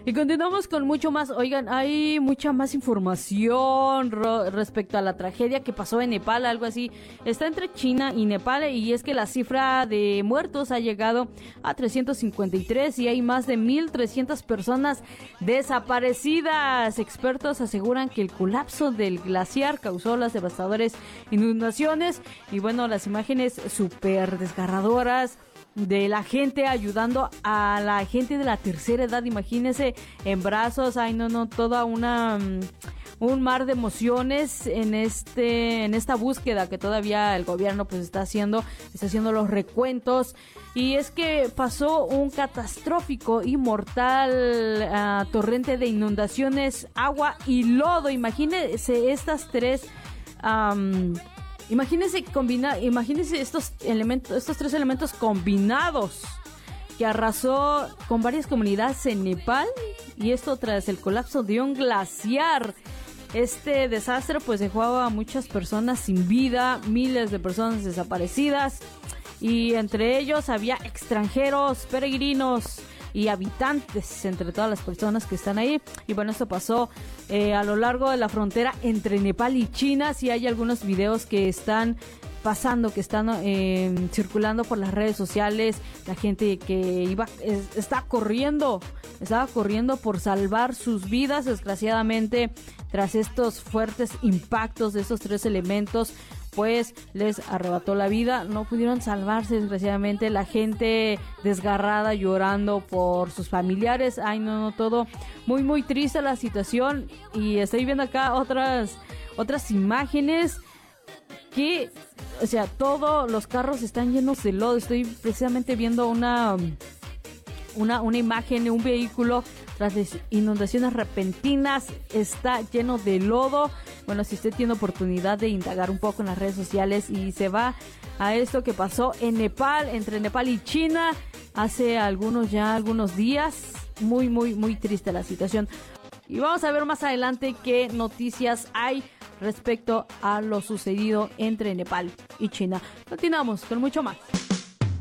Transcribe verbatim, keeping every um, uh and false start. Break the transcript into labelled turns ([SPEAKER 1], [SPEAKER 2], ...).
[SPEAKER 1] Y continuamos con mucho más. Oigan, hay mucha más información ro- respecto a la tragedia que pasó en Nepal, algo así. Está entre China y Nepal, y es que la cifra de muertos ha llegado a trescientos cincuenta y tres y hay más de mil trescientas personas desaparecidas. Expertos aseguran que el colapso del glaciar causó las devastadoras inundaciones y bueno, las imágenes súper desgarradoras de la gente ayudando a la gente de la tercera edad, imagínense, en brazos, ay no, no, toda una, um, un mar de emociones en este, en esta búsqueda que todavía el gobierno pues está haciendo, está haciendo los recuentos, y es que pasó un catastrófico y mortal uh, torrente de inundaciones, agua y lodo. Imagínense estas tres, um, Imagínense combina, imagínense estos elementos, estos tres elementos combinados que arrasó con varias comunidades en Nepal, y esto tras el colapso de un glaciar. Este desastre pues dejó a muchas personas sin vida, miles de personas desaparecidas, y entre ellos había extranjeros, peregrinos y habitantes, entre todas las personas que están ahí. Y bueno, esto pasó eh, a lo largo de la frontera entre Nepal y China. Sí hay algunos videos que están pasando, que están eh, circulando por las redes sociales. La gente que iba, es, está corriendo, estaba corriendo por salvar sus vidas. Desgraciadamente, tras estos fuertes impactos de estos tres elementos, pues les arrebató la vida, no pudieron salvarse, desgraciadamente. La gente desgarrada, llorando por sus familiares. Ay, no, no, todo muy, muy triste la situación. Y estoy viendo acá otras, otras imágenes que, o sea, todos los carros están llenos de lodo. Estoy precisamente viendo una, una, una imagen de un vehículo tras inundaciones repentinas, está lleno de lodo. Bueno, si usted tiene oportunidad de indagar un poco en las redes sociales y se va a esto que pasó en Nepal, entre Nepal y China, hace algunos ya algunos días, muy, muy, muy triste la situación. Y vamos a ver más adelante qué noticias hay respecto a lo sucedido entre Nepal y China. Continuamos con mucho más.